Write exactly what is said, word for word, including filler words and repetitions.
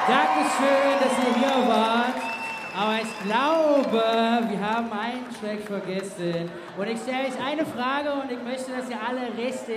Dankeschön, dass ihr hier wart. Aber ich glaube, wir haben einen Track vergessen. Und ich stelle euch eine Frage und ich möchte, dass ihr alle richtig